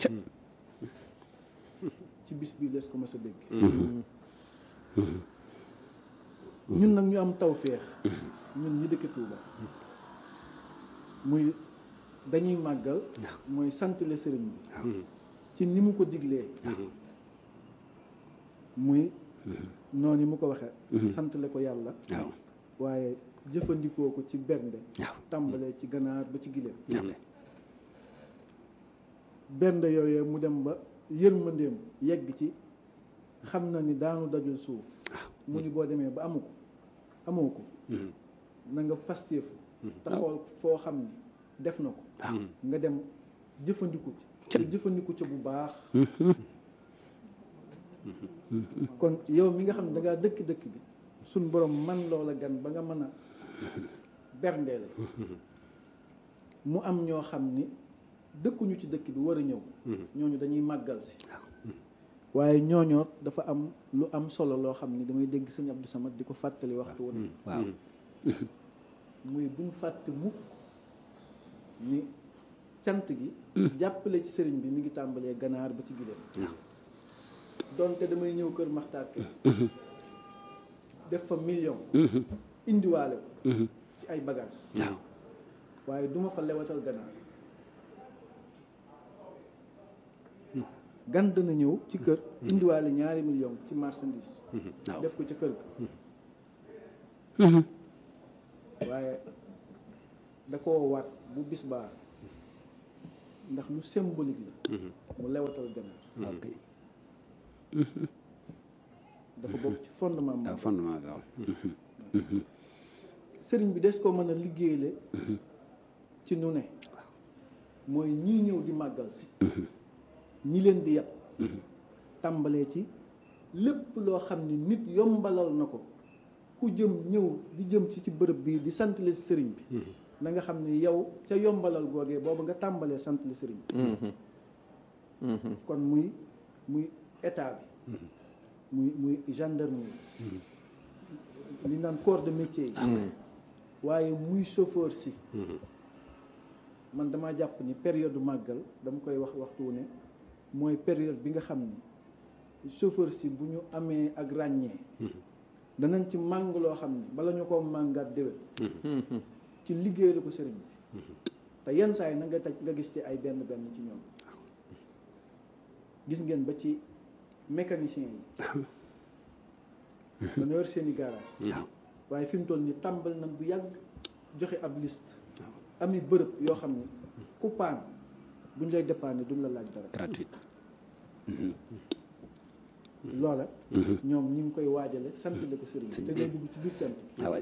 ci bis bii les ko mas a dégg ñun nag ñu am tawféex ñun ñi dëkk Tuuba muy dañuy màggal mooy santale sëriñ bi ci ni mu ko diglee muy noonu mu ko waxee santale ko yàlla waaw. waaye jëfandikoo ko ci bernde waaw. tàmbalee ci ganaar ba ci gileem ok. bernde yooyu mu dem ba yërmandeem yegg ci xam na ni daanu dajul suuf mu ni boo demee ba amu ko amoo ko na nga pasteefu te xool foo xam ni def na ko nga dem jëfandiku ci te jëfandiku ca bu baax kon yow mi nga xam ne da ngaa dëkk dëkk bi suñ borom man loola gan ba nga mën a berndeele mu am ñoo xam ni dëkkuñu ci dëkk bi war a ñëw ñooñu dañuy màggal si waaye ñooñoot dafa am lu am solo loo xam ni damay dégg sëñ Abdou Samad di ko fàttali waxtu wu ne waaw. muy buñ fàtte mukk ni cant gi jàppale ci sëriñ bi mi ngi tàmbalee ganaar ba ci gileem donte damay ñëw kër Maxtaar Ke def fa million indiwaale ko ci ay bagages waaw. waaye duma fa lewatal ganaar gan dana ñëw ci kër indiwaale ñaari million ci marchandise waaw. def ko ca kër ga waaye da koo waat bu bis baa ndax lu symbolique la mu lewatal ganaar ok. dafa bokk ci fondement waaw moom fondement bi waaw. sëriñ bi des koo mën a liggéeyale ci nu ne mooy ñii ñëw di màggal si ñi leen di yàpp tàmbalee ci lépp loo xam ni nit yombalal na ko ku jëm ñëw di jëm ci ci bërëb bii di santale si sëriñ bi na nga xam ni yow ca yombalal googee boobu nga tàmbalee santale sëriñ bi kon muy muy état bi muy muy gendarmerie li naan corps de métier yi waaye muy chauffeur si man dama jàpp ni période màggal dama koy wax waxtu wu ne mooy période bi nga xam ni chauffeur si bu ñu amee ak ràññee danañ ci màng loo xam ni bala ñu ko màngaat déwén ci liggéey la ko sëriñ bi te yenn saa yi na nga taj nga gis ci ay benn benn ci ñoom gis ngeen ba ci mécanicien yi dañoo yor seeni garage waaye fi mu toll ni tàmbal nañ bu yàgg joxe ab liste ami bërëb yoo xam ni ku paan buñ lay dépanner duñ la laaj dara gratuit loola ñoom ñi ngi koy waajale sant la ko sëriñ te day dugg ci biir cant gi waaw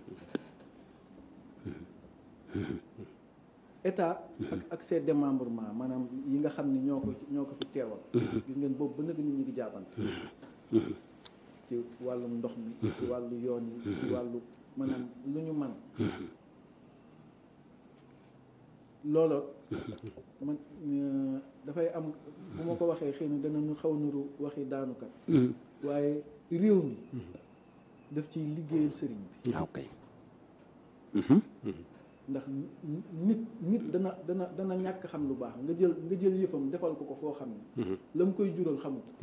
état ak ak ses démembrements maanaam yi nga xam ni ñoo ko ñoo ko fi teewal gis ngeen boobu ba nëg ni ñu ngi jàppante ci wàllum ndox mi ci wàllu yoon yi ci wàllu maanaam lu ñu man looloo man dafay am bu ma ko waxee xëy na dana ñu xaw nuru waxi daanukat waaye réew mi daf ciy liggéeyal sëriñ bi waaw kay ndax nit nit dana dana dana ñàkk xam lu baax nga jël nga jël yëfam defal ko ko foo xam ne la mu koy jural xamu ko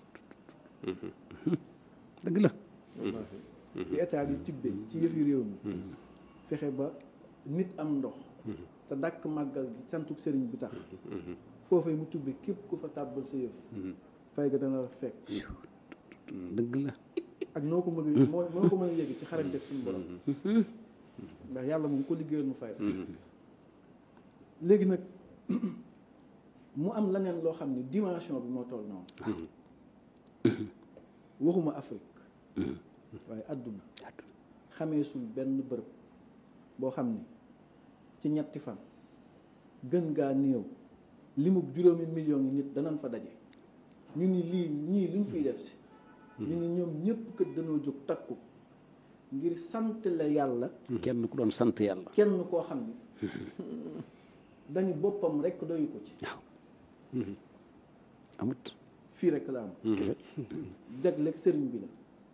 dëgg la fi état di tibbee ci yëfi réew mi fexe ba nit am ndox te dàkk màggal gi santuk sëriñ bi tax foofee mu tubbi képp ku fa tàbbal sa yëf fay ga dana la fekk dëgg la ak noo ko mën a moo noo ko mën a yéegi ci xarañ def suñu borom ndax yàlla moom ko liggéeyal mu fay léegi nag mu am leneen loo xam ne dimension bi moo toll noonu waxuma Afrique waaye àdduna xamee suñ benn bërëb boo xam ni ci ñetti fan gën gaa néew limub juróomi million yi nit danañ fa daje ñu ni lii ñii luñ fiy def si ñu ni ñoom ñëpp kët dañoo jóg takku ngir sant la yàlla kenn ku doon sant yàlla kenn koo xam ni dañu boppam rekk doyu ko ci waaw amut fii rekk la am jagleeg sëriñ bi la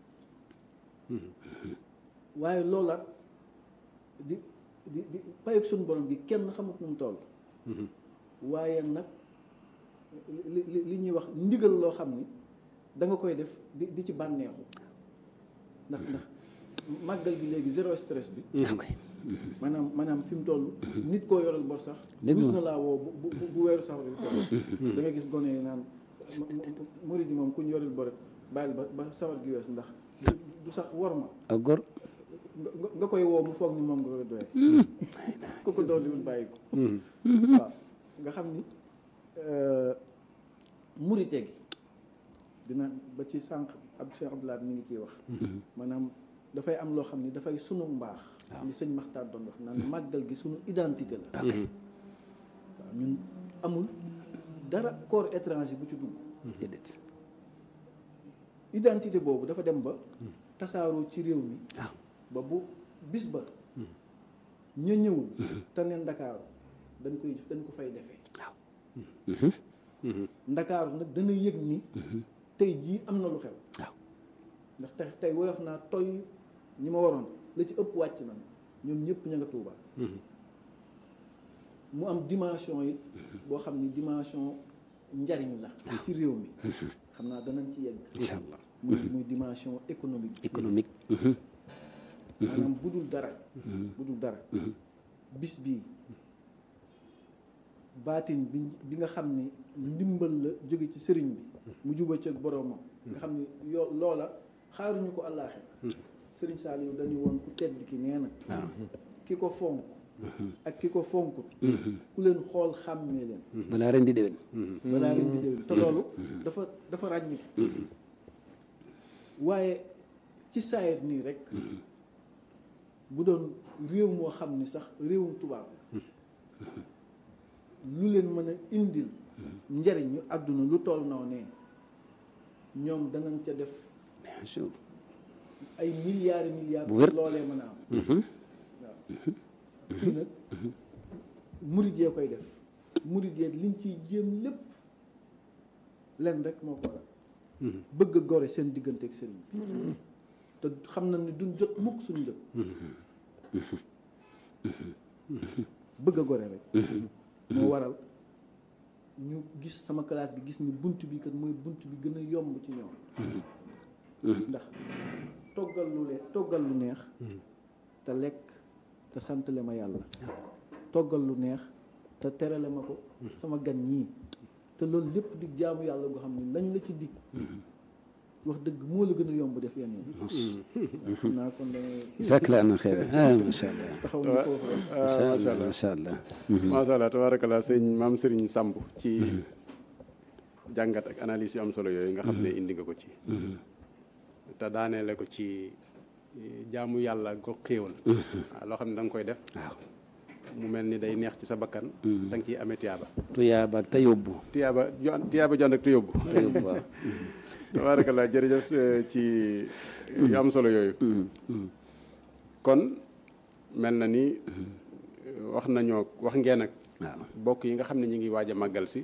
waaye loolaat di di di payeg suñu borom gi kenn xamut nu mu toll waaye nag li li li ñuy wax ndigal loo xam ni da nga koy def di di ci bànneexu ndax ndax màggal gi léegi zéro stress bi maanaam maanaam fi mu toll nit koo yoral bor sax rus na laa woo bu bu bu weeru sax bi toll da ngay gis gone yi naan murid yi moom ku ñu yoril bor bàyyil ba ba sawar gi wees ndax du sax war ma ak góor nga koy woo mu foog ni moom nga koy doyee ku ko dooliwul bàyyi ko waaw nga xam ni murite gi dina ba ci sànq ab Cheikh Abdoulaye mi ngi ciy wax maanaam dafay am loo xam ni dafay sunu mbaax li sëñ Maxtaar doon wax naan màggal gi sunu identité la waaw ñun amul dara corps étranger bu ci dugg déedéet identité boobu dafa dem ba tasaaroo ci réew mi waaw ba bu bis ba ña ñëwul te ne ndakaaru dañ koy dañ ko fay defee waaw ndakaaru nag dana yëg ni tey jii am na lu xew waaw ndax tey tey woyof naa toy ñi ma waroon la ci ëpp wàcc na ñoom ñëpp ña nga Tuuba mu am dimension yi boo xam ni dimension njariñ la ci réew mi xam naa danañ ci yegg incha allah muy muy dimension économique économique maanaam bu dul dara bu dul dara bis bii baatin bi bi nga xam ni ndimbal la jóge ci sëriñ bi mu juba ci boroomam nga xam ni yoo loola xaaruñu ko àllaaxi sëriñ Saliou dañu woon ku tedd ki nee na ki ko fonk ak ki ko fonkut ku leen xool xàmmee leen balaa ren di déwén balaa ren di déwén te loolu dafa dafa ràññi waaye ci saayir nii rek bu doon réew moo xam ni sax réewum tubaab lu leen mën a indil njariñu àdduna lu toll naw ne ñoom danañ ca def bien sûr ay milliards milliards bu wér loolee mën a am waaw fii nag murid yee koy def murid yee liñ ciy jéem lépp len rek moo ko waral bëgg a gore seen diggante ak sëriñ bi te xam na ni duñ jot mukk suñu jot bëgg a gore rek moo waral ñu gis sama classe bi gis ni bunt bi kat mooy bunt bi gën a yomb ci ñoom ndax toggal lu lee toggal lu neex te lekk te santale ma yàlla toggal lu neex te terale ma ko sama gan ñii te loolu lépp di jaamu yàlla goo xam ne lañ la ci dig wax dëgg moo la gën a yomb def yenn yi xam naa kon dangay zakla na xeer ah macha allah taxaw ni foofu rek macha allah macha allah macha allah tabarakallah sëñ maam Serigne Samb ci jàngat ak analyse yu am solo yooyu nga xam ne indi nga ko ci te daaneele ko ci jaamu yàlla go xéewal waaw loo xam ne da nga koy def waaw mu mel ni day neex ci sa bakkan da nga ciy amee tiyaaba tuyaaba te yóbbu tiyaaba jo tiyaaba jon ak te yóbbu te yóbbu waaw tabarakallah jërëjëf ci yu am solo yooyu kon mel na ni wax nañoo wax ngeen ak waaw bokk yi nga xam ne ñu ngi waaj a màggal si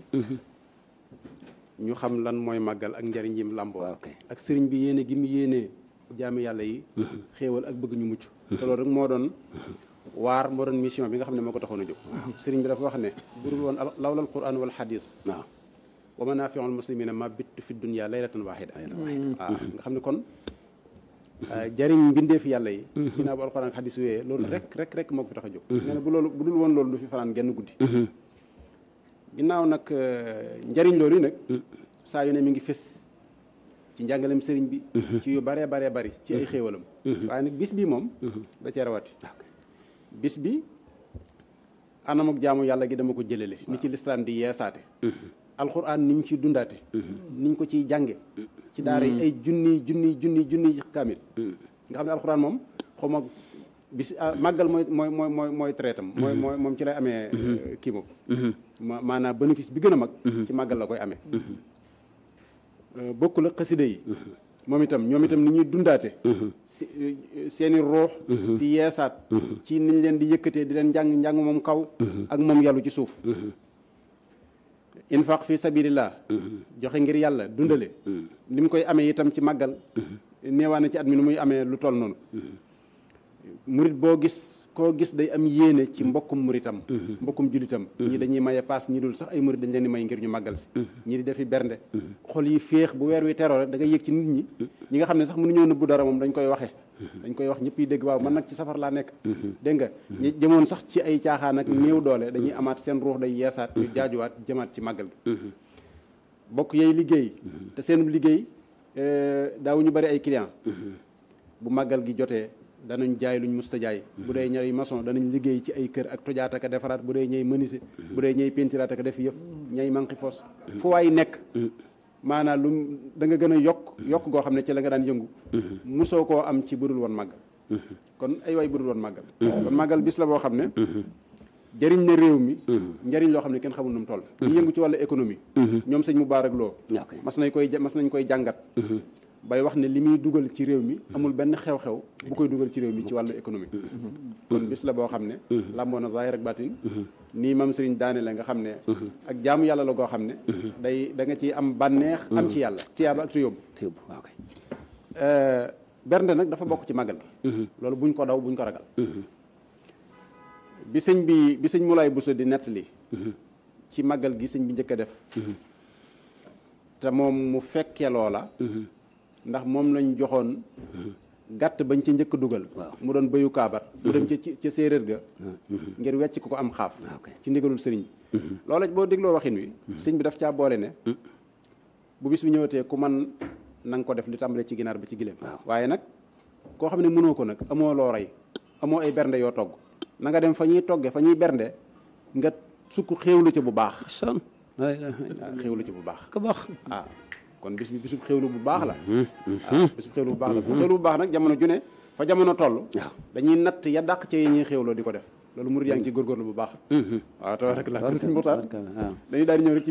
ñu xam lan mooy màggal ak njariñ yim làmboo waaw kay ak sëriñ bi yéene gi mu yéenee jaami yàlla yi xéewal ak bëgg ñu mucc te loolu rek moo doon waar moo doon mission bi nga xam ne moo ko taxoon a jóg sëriñ bi dafa wax ne burul woon lawlal quran wal hadis waaw wa manaafi'ul muslimina ma bittu fi dunya laylatan wahida waaw nga xam ne kon jariñ mbindeefi yàlla yi ginnaaw bu alquran ak hadis wéyee loolu rek rek rek moo ko fi tax a jóg nee na bu loolu bu dul woon loolu du fi fanaan genn guddi ginnaaw nag njariñ loolu yi nag saa yu ne mi ngi fës ci njàngalem sëriñ bi ci yu baree baree bari ci ay xéewalam waaye nag bis bi moom da cee rawati bis bi anam ak jaamu yàlla gi dama ko jëlale ni ci lislaam di yeesaate alxuraan ni ñu ciy dundaate ni ñu ko ciy jànge ci daara yi ay junni junni junni junni kaamil nga xam ne alxuraan moom xaw ma bis màggal mooy mooy mooy mooy mooy traitam mooy mooy moom ci lay amee kii moom ma maanaam bénéfice bi gën a mag ci màggal la koy amee bokk la xasida yi moom itam ñoom itam ni ñuy dundaate seeni ruux di yeesaat ci niñ leen di yëkkatee di leen njàng njàng moom kaw ak moom yàllu ci suuf infaq fi sabilillah joxe ngir yàlla dundale ni mu koy amee itam ci màggal neewaane ci at mi ni muy amee lu toll noonu murit boo gis koo gis day am yéene ci mbokkum muritam mbokkum julitam ñi dañuy maye paas ñi dul sax ay murit dañ leen di may ngir ñu màggal si ñi di defi bernde xol yi féex bu weer wi teroo rek da ngay yëg ci nit ñi ñi nga xam ne sax mënuñoo nëbbu dara moom dañ koy waxe dañ koy wax ñëpp yi dégg waaw man nag ci safar laa nekk dégg nga ñi jëmoon sax ci ay caaxaan ak néew doole dañuy amaat seen ruux day yeesaat ñu jaajuwaat jëmaat ci màggal gi bokk yey liggéey te seen liggéey daawuñu bari ay client bu màggal gi jotee danañ jaay luñ musta jaay bu dee ñay maçon danañ liggéey ci ay kër ak tojaat ak a defaraat bu dee ñay menuisier bu dee ñay pentiraat ak a def yëf ñay manqi fos fu waay nekk maanaam lu da nga gën a yokk yokk goo xam ne ci la nga daan yëngu musoo koo am ci budul woon màggal kon ay waay budul woon màggal kon màggal bis la boo xam ne jëriñ na réew mi njëriñ loo xam ne kenn xamul nu mu toll ñu yëngu ci wàllu économie ñoom sëñ Mubaarak Lo mas nañ koy mas nañ koy jàngat bay wax ne li muy dugal ci réew mi amul benn xew-xew bu koy dugal ci réew mi ci wàllu économie kon bis la boo xam ne làmboo na zaahir ak baatin nii mam sëriñ daane la nga xam ne ak jaamu yàlla la goo xam ne day da nga ci am bànneex am ci yàlla tiyaaba ak tuyóbbu tuyóbbu waaw kay bernde nag dafa bokk ci màggal gi loolu buñ ko daw buñ ko ragal bi sëñ bi bi sëñ Moulay Bousso di nettali ci màggal gi sëñ bi njëkk a def te moom mu fekke loola ndax moom lañ joxoon gàtt bañ ci njëkk dugal mu doon bëyu kaabar mu dem ca ca séeréer ga ngir wecc ko ko am xaaf ci ndigalul sëriñ bi loola boo dégloo waxin wi sëñ bi daf caa boole ne bu bis bi ñëwatee ku man na nga ko def li tàmbalee ci ginaar ba ci gileem waaye nag koo xam ne mënoo ko nag amoo loo rey amoo ay bernde yoo togg na nga dem fa ñuy togge fa ñuy bernde nga sukk xéewlu ci bu baax son xéewlu ci bu baax ko baax waaw kon bis bi bisub xéwlu bu baax la waaw bisub xéwlu bu baax la bu xéwlu bu baax nag jamono ju ne fa jamono toll dañuy natt ya dàq ci yi ñuy xéwloo di ko def loolu murid yaa ngi ci góorgóorlu bu baax waaw tabaaraka Allah kon suñu Muxtaar dañuy daal di ñëw rek ci